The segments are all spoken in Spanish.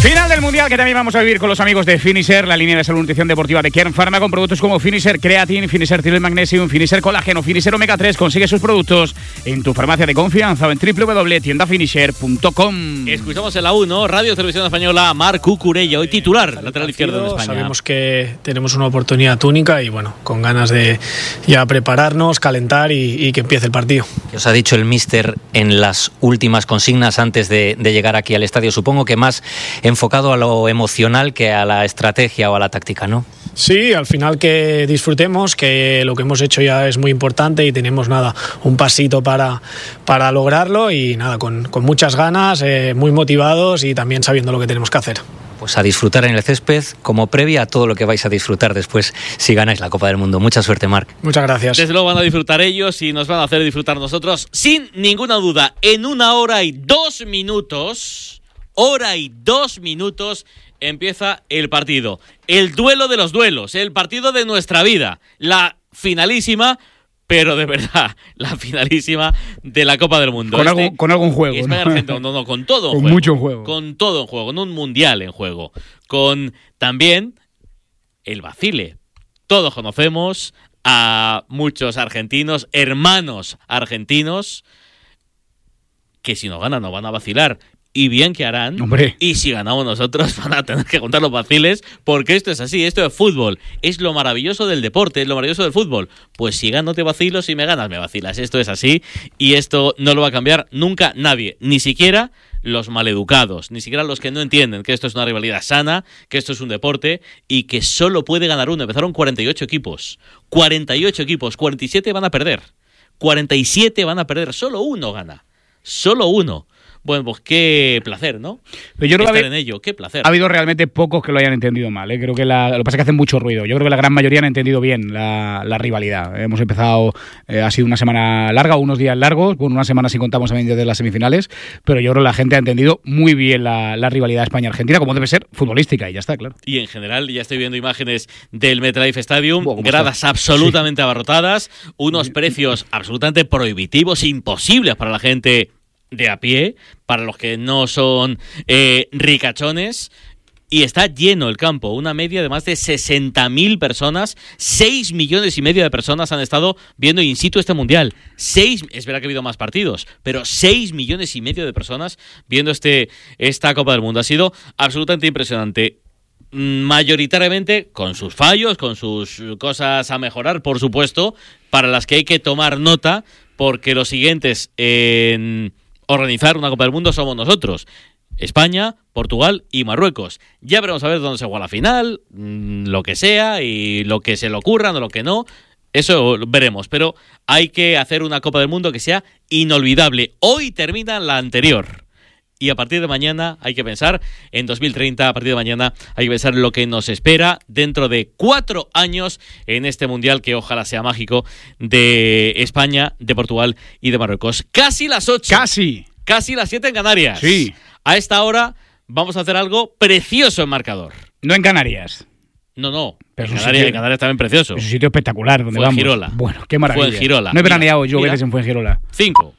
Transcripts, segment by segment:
Final del Mundial que también vamos a vivir con los amigos de Finisher, la línea de salud nutrición deportiva de Kern Pharma, con productos como Finisher Creatine, Finisher Triple Magnesium, Finisher Colágeno, Finisher Omega 3. Consigue sus productos en tu farmacia de confianza o en www.tiendafinisher.com. Escuchamos en la 1, Radio Televisión Española, Marc Cucurella, hoy titular, lateral izquierdo de España. Sabemos que tenemos una oportunidad única y bueno, con ganas de ya prepararnos, calentar y que empiece el partido. ¿Qué os ha dicho el míster en las últimas consignas antes de llegar aquí al estadio? Supongo que más enfocado a lo emocional que a la estrategia o a la táctica, ¿no? Sí, al final que disfrutemos, que lo que hemos hecho ya es muy importante y tenemos un pasito para lograrlo y con muchas ganas, muy motivados y también sabiendo lo que tenemos que hacer. Pues a disfrutar en el césped como previa a todo lo que vais a disfrutar después si ganáis la Copa del Mundo. Mucha suerte, Marc. Muchas gracias. Desde luego van a disfrutar ellos y nos van a hacer disfrutar nosotros sin ninguna duda. En 1 hora y 2 minutos... empieza el partido. El duelo de los duelos, el partido de nuestra vida. La finalísima, pero de verdad, la finalísima de la Copa del Mundo. Con algún juego. España-Argentina, no, con todo en juego. Con mucho en juego. Con todo en juego, con un mundial en juego. Con también el vacile. Todos conocemos a muchos argentinos, hermanos argentinos, que si no ganan no van a vacilar. Y bien que harán. Hombre. Y si ganamos nosotros van a tener que contar los vaciles, porque esto es así, esto es fútbol. Es lo maravilloso del deporte, es lo maravilloso del fútbol. Pues si gano te vacilo, si me ganas me vacilas. Esto es así y esto no lo va a cambiar nunca nadie, ni siquiera los maleducados, ni siquiera los que no entienden que esto es una rivalidad sana, que esto es un deporte y que solo puede ganar uno. Empezaron 48 equipos, 47 van a perder, 47 van a perder, solo uno gana, solo uno. Bueno, pues qué placer, ¿no? Pero yo creo estar que en ello, qué placer. Ha habido realmente pocos que lo hayan entendido mal, ¿eh? Creo que lo que pasa es que hacen mucho ruido. Yo creo que la gran mayoría han entendido bien la rivalidad. Hemos empezado, ha sido una semana larga, unos días largos, bueno, una semana si contamos también desde las semifinales, pero yo creo que la gente ha entendido muy bien la rivalidad España-Argentina, como debe ser futbolística, y ya está, claro. Y en general, ya estoy viendo imágenes del MetLife Stadium, gradas absolutamente abarrotadas, unos precios absolutamente prohibitivos, imposibles para la gente de a pie, para los que no son ricachones, y está lleno el campo, una media de más de 60.000 personas, 6,5 millones de personas han estado viendo in situ este Mundial. Es verdad que ha habido más partidos, pero 6,5 millones de personas viendo esta Copa del Mundo. Ha sido absolutamente impresionante. Mayoritariamente con sus fallos, con sus cosas a mejorar, por supuesto, para las que hay que tomar nota, porque los siguientes en organizar una Copa del Mundo somos nosotros, España, Portugal y Marruecos. Ya veremos a ver dónde se juega la final, lo que sea y lo que se le ocurra, no lo que no, eso veremos, pero hay que hacer una Copa del Mundo que sea inolvidable. Hoy termina la anterior y a partir de mañana hay que pensar en 2030, a partir de mañana hay que pensar en lo que nos espera dentro de 4 años en este Mundial que ojalá sea mágico, de España, de Portugal y de Marruecos. Casi las 8. Casi las 7 en Canarias. Sí. A esta hora vamos a hacer algo precioso en marcador. No en Canarias. No. Pero En Canarias también precioso. Es un sitio espectacular donde vamos. Fuengirola. Bueno, qué maravilla. Fuengirola. No he veraneado yo veces en Fuengirola. 5.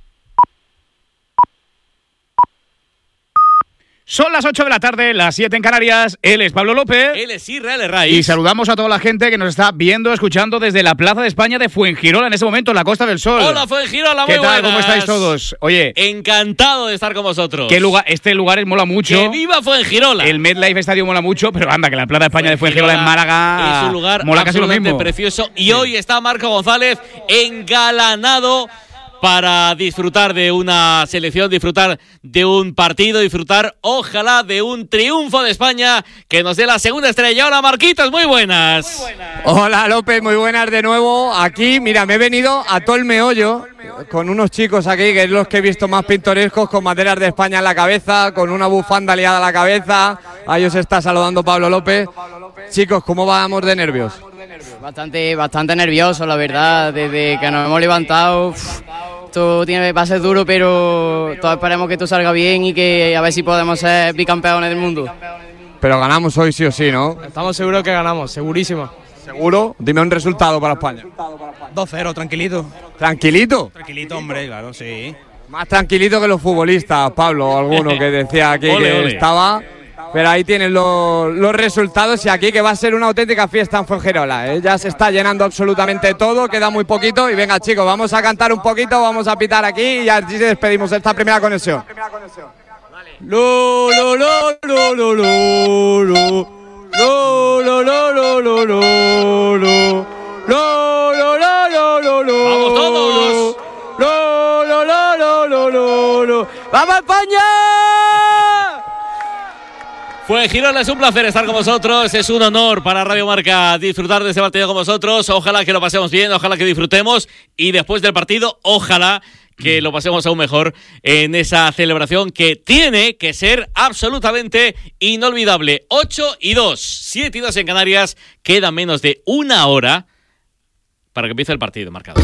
Son las 8 de la tarde, las 7 en Canarias. Él es Pablo López. Él es Israel Herraiz. Y saludamos a toda la gente que nos está viendo, escuchando desde la Plaza de España de Fuengirola, en este momento, en la Costa del Sol. Hola, Fuengirola, muy ¿Qué tal? buenas. ¿Cómo estáis todos? Oye, encantado de estar con vosotros. este lugar mola mucho. ¡Que viva Fuengirola! El MetLife Stadium mola mucho, pero anda, que la Plaza de España de Fuengirola en Málaga es un lugar mola casi lo absolutamente mismo. precioso. Y hoy está Marco González engalanado para disfrutar de una selección, disfrutar de un partido, disfrutar, ojalá, de un triunfo de España que nos dé la segunda estrella. Hola, Marquitos, muy buenas. Hola, López, muy buenas de nuevo. Aquí, mira, me he venido a todo el meollo con unos chicos aquí, que es los que he visto más pintorescos, con banderas de España en la cabeza, con una bufanda liada a la cabeza. Ahí os está saludando Pablo López. Chicos, ¿cómo vamos de nervios? Bastante nervioso, la verdad, desde que nos hemos levantado. Esto va a ser duro, pero todos esperemos que esto salga bien y que a ver si podemos ser bicampeones del mundo. Pero ganamos hoy sí o sí, ¿no? Estamos seguros que ganamos, segurísimo. ¿Seguro? Dime un resultado para España. 2-0, tranquilito. ¿Tranquilito? Tranquilito, hombre, claro, sí. Más tranquilito que los futbolistas, Pablo, alguno que decía aquí Ole, que ole. estaba Pero ahí tienen los resultados y aquí que va a ser una auténtica fiesta en Fuengirola, ¿eh? Ya se está llenando absolutamente todo, queda muy poquito y venga chicos, vamos a cantar un poquito, vamos a pitar aquí y así despedimos esta primera conexión. Lo, lo, lo, lo, lo, lo, lo. Lo, lo, lo, lo, lo, lo, lo. Lo, lo, lo, lo, lo, lo. ¡Vamos todos! Lo, lo, lo, lo, lo, lo, lo. ¡Vamos España! Fuengirola, es un placer estar con vosotros, es un honor para Radio Marca disfrutar de este partido con vosotros, ojalá que lo pasemos bien, ojalá que disfrutemos y después del partido, ojalá que lo pasemos aún mejor en esa celebración que tiene que ser absolutamente inolvidable. 8:02, 7:02 en Canarias, queda menos de una hora para que empiece el partido marcado.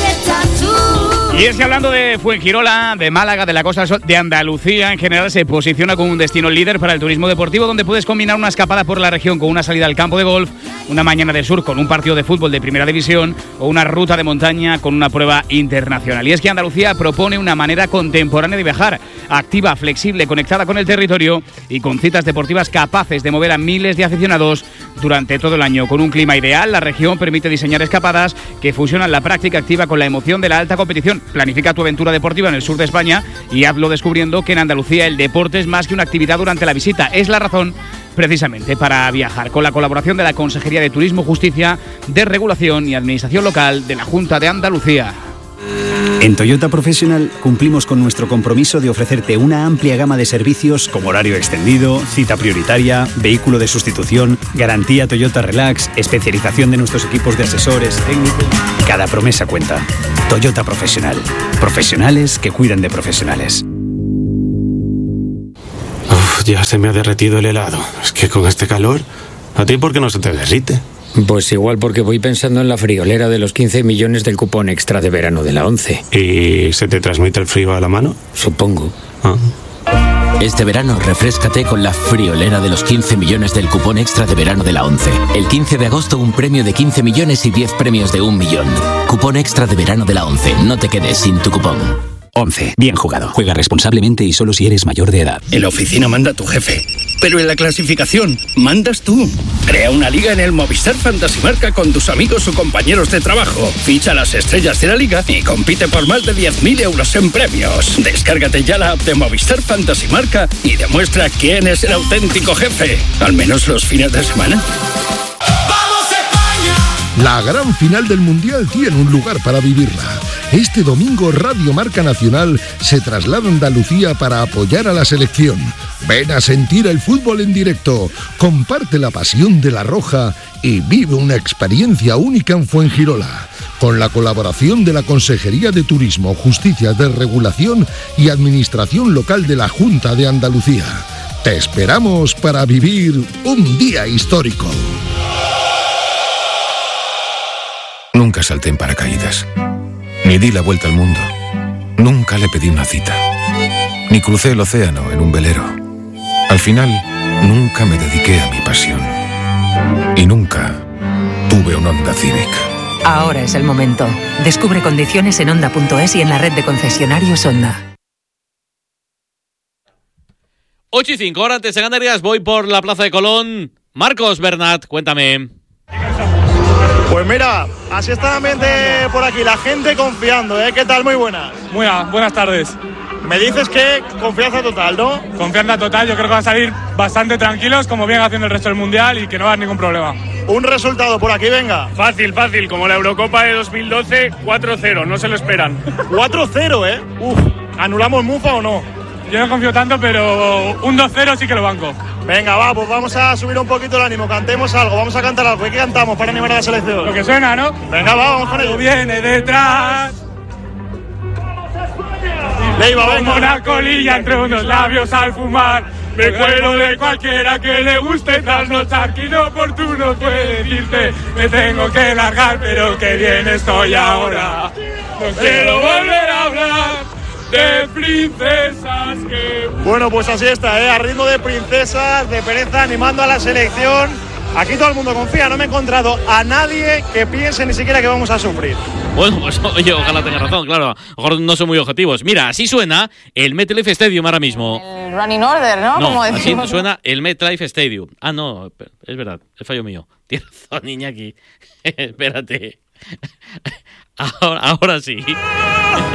Y es que hablando de Fuengirola, de Málaga, de la Costa del Sol, de Andalucía, en general se posiciona como un destino líder para el turismo deportivo, donde puedes combinar una escapada por la región con una salida al campo de golf, una mañana de sur con un partido de fútbol de primera división o una ruta de montaña con una prueba internacional. Y es que Andalucía propone una manera contemporánea de viajar, activa, flexible, conectada con el territorio y con citas deportivas capaces de mover a miles de aficionados durante todo el año. Con un clima ideal, la región permite diseñar escapadas que fusionan la práctica activa con la emoción de la alta competición. Planifica tu aventura deportiva en el sur de España y hazlo descubriendo que en Andalucía el deporte es más que una actividad durante la visita. Es la razón precisamente para viajar, con la colaboración de la Consejería de Turismo, Justicia, Desregulación y Administración Local de la Junta de Andalucía. En Toyota Professional cumplimos con nuestro compromiso de ofrecerte una amplia gama de servicios como horario extendido, cita prioritaria, vehículo de sustitución, garantía Toyota Relax, especialización de nuestros equipos de asesores, técnicos. Cada promesa cuenta. Toyota Professional. Profesionales que cuidan de profesionales. Uf, ya se me ha derretido el helado. Es que con este calor, ¿a ti por qué no se te derrite? Pues igual porque voy pensando en la friolera de los 15 millones del cupón extra de verano de la 11. ¿Y se te transmite el frío a la mano? Supongo. Ah. Este verano refréscate con la friolera de los 15 millones del cupón extra de verano de la 11. El 15 de agosto un premio de 15 millones y 10 premios de 1 millón. Cupón extra de verano de la 11. No te quedes sin tu cupón. 11. Bien jugado. Juega responsablemente y solo si eres mayor de edad. En la oficina manda tu jefe, pero en la clasificación mandas tú. Crea una liga en el Movistar Fantasy Marca con tus amigos o compañeros de trabajo. Ficha las estrellas de la liga y compite por más de 10.000 euros en premios. Descárgate ya la app de Movistar Fantasy Marca y demuestra quién es el auténtico jefe. Al menos los fines de semana. La gran final del Mundial tiene un lugar para vivirla. Este domingo Radio Marca Nacional se traslada a Andalucía para apoyar a la selección. Ven a sentir el fútbol en directo, comparte la pasión de la Roja y vive una experiencia única en Fuengirola. Con la colaboración de la Consejería de Turismo, Justicia, Desregulación y Administración Local de la Junta de Andalucía. Te esperamos para vivir un día histórico. Nunca salté en paracaídas, ni di la vuelta al mundo, nunca le pedí una cita, ni crucé el océano en un velero. Al final, nunca me dediqué a mi pasión, y nunca tuve un Honda Civic. Ahora es el momento. Descubre condiciones en Honda.es y en la red de concesionarios Honda. 8:05, ahora antes de Canarias, voy por la Plaza de Colón. Marcos Bernat, cuéntame. Pues mira, así está el ambiente por aquí, la gente confiando, ¿eh? ¿Qué tal? Muy buenas. Buenas tardes. Me dices que confianza total, ¿no? Confianza total, yo creo que van a salir bastante tranquilos, como vienen haciendo el resto del Mundial y que no va a haber ningún problema. Un resultado por aquí, venga. Fácil, como la Eurocopa de 2012, 4-0, no se lo esperan. 4-0, ¿eh? ¿Anulamos Mufa o no? Yo no confío tanto, pero un 2-0 sí que lo banco. Venga, va, pues vamos a subir un poquito el ánimo, cantemos algo, vamos a cantar algo. ¿Y qué cantamos para animar a la selección? Lo que suena, ¿no? Venga, va, vamos con ello. Viene detrás. Leiva, venga. Como una colilla entre unos labios al fumar. Me cuelo de cualquiera que le guste trasnochar, que inoportuno puede decirte. Me tengo que largar, pero que bien estoy ahora. No quiero volver a hablar de princesas que... Bueno, pues así está, ¿eh? A ritmo de princesas, de pereza, animando a la selección. Aquí todo el mundo confía, no me he encontrado a nadie que piense ni siquiera que vamos a sufrir. Bueno, pues oye, ojalá tenga razón, claro. A lo mejor no son muy objetivos. Mira, así suena el MetLife Stadium ahora mismo. running order, ¿no? No, Como así decimos. suena el MetLife Stadium. Ah, no, es verdad, es fallo mío. Tienes razón, Iñaki. Espérate. Ahora sí.